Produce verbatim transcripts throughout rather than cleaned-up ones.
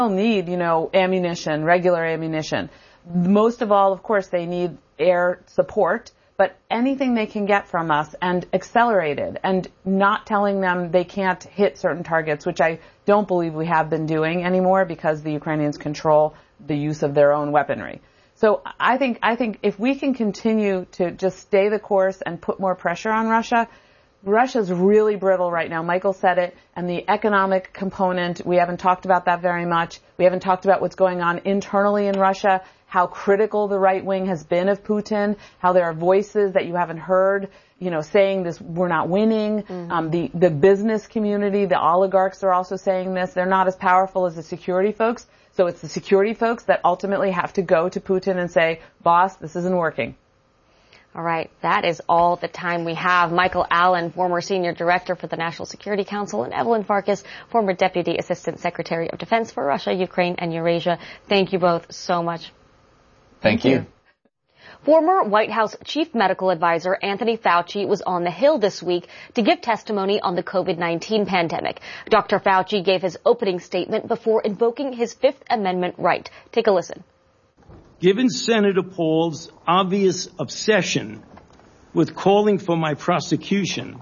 need, you know, ammunition, regular ammunition. Most of all, of course, they need air support, but anything they can get from us and accelerated, and not telling them they can't hit certain targets, which I don't believe we have been doing anymore because the Ukrainians control the use of their own weaponry. So I think, I think if we can continue to just stay the course and put more pressure on Russia, Russia's really brittle right now. Michael said it, and the economic component, we haven't talked about that very much. We haven't talked about what's going on internally in Russia, how critical the right wing has been of Putin, how there are voices that you haven't heard, you know, saying this, we're not winning. Mm-hmm. Um, the, the business community, the oligarchs are also saying this. They're not as powerful as the security folks. So it's the security folks that ultimately have to go to Putin and say, boss, this isn't working. All right. That is all the time we have. Michael Allen, former Senior Director for the National Security Council, and Evelyn Farkas, former Deputy Assistant Secretary of Defense for Russia, Ukraine, and Eurasia. Thank you both so much. Thank, Thank you. you. Former White House Chief Medical Advisor Anthony Fauci was on the Hill this week to give testimony on the COVID nineteen pandemic. Doctor Fauci gave his opening statement before invoking his Fifth Amendment right. Take a listen. Given Senator Paul's obvious obsession with calling for my prosecution,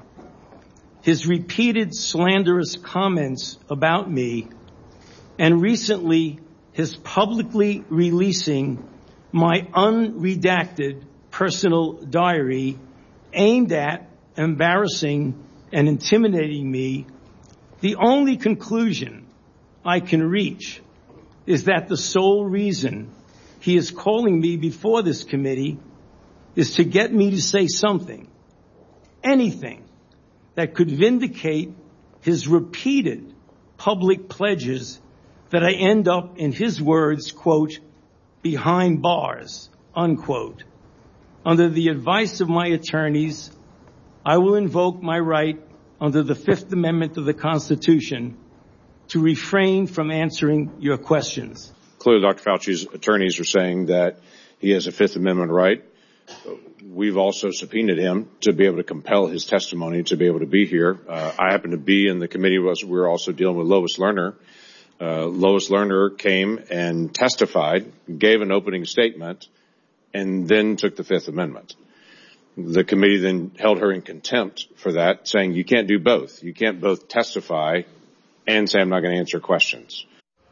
his repeated slanderous comments about me, and recently his publicly releasing my unredacted personal diary aimed at embarrassing and intimidating me, the only conclusion I can reach is that the sole reason he is calling me before this committee is to get me to say something, anything, that could vindicate his repeated public pledges that I end up, in his words, quote, behind bars, unquote. Under the advice of my attorneys, I will invoke my right under the Fifth Amendment of the Constitution to refrain from answering your questions. Clearly, Doctor Fauci's attorneys are saying that he has a Fifth Amendment right. We've also subpoenaed him to be able to compel his testimony to be able to be here. Uh, I happen to be in the committee. We were also dealing with Lois Lerner. Uh, Lois Lerner came and testified, gave an opening statement, and then took the Fifth Amendment. The committee then held her in contempt for that, saying you can't do both. You can't both testify and say I'm not going to answer questions.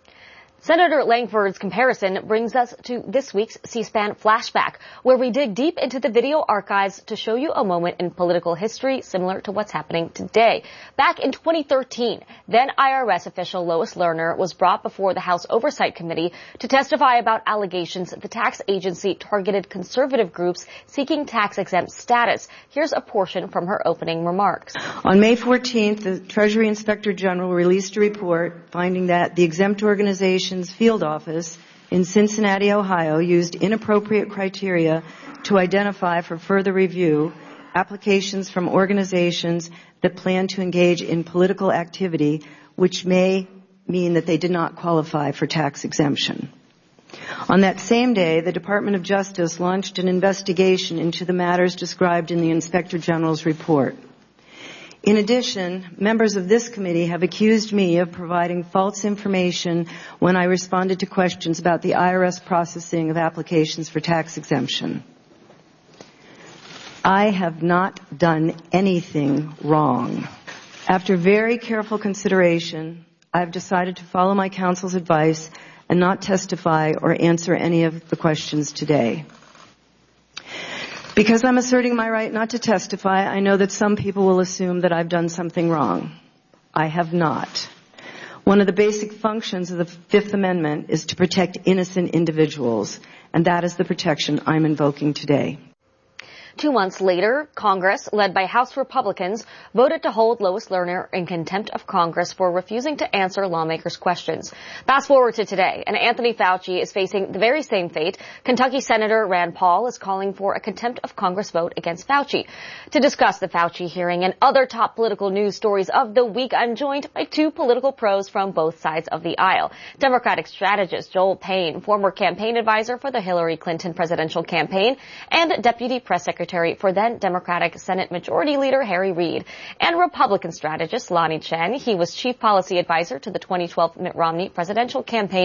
Senator Langford's comparison brings us to this week's C-SPAN Flashback, where we dig deep into the video archives to show you a moment in political history similar to what's happening today. Back in twenty thirteen, then I R S official Lois Lerner was brought before the House Oversight Committee to testify about allegations that the tax agency targeted conservative groups seeking tax-exempt status. Here's a portion from her opening remarks. On May fourteenth, the Treasury Inspector General released a report finding that the exempt organization field office in Cincinnati, Ohio, used inappropriate criteria to identify for further review applications from organizations that plan to engage in political activity, which may mean that they did not qualify for tax exemption. On that same day, the Department of Justice launched an investigation into the matters described in the Inspector General's report. In addition, members of this committee have accused me of providing false information when I responded to questions about the I R S processing of applications for tax exemption. I have not done anything wrong. After very careful consideration, I have decided to follow my counsel's advice and not testify or answer any of the questions today. Because I'm asserting my right not to testify, I know that some people will assume that I've done something wrong. I have not. One of the basic functions of the Fifth Amendment is to protect innocent individuals, and that is the protection I'm invoking today. Two months later, Congress, led by House Republicans, voted to hold Lois Lerner in contempt of Congress for refusing to answer lawmakers' questions. Fast forward to today, and Anthony Fauci is facing the very same fate. Kentucky Senator Rand Paul is calling for a contempt of Congress vote against Fauci. To discuss the Fauci hearing and other top political news stories of the week, I'm joined by two political pros from both sides of the aisle. Democratic strategist Joel Payne, former campaign advisor for the Hillary Clinton presidential campaign, and Deputy Press Secretary for then Democratic Senate Majority Leader Harry Reid, and Republican strategist Lonnie Chen. He was chief policy advisor to the twenty twelve Mitt Romney presidential campaign.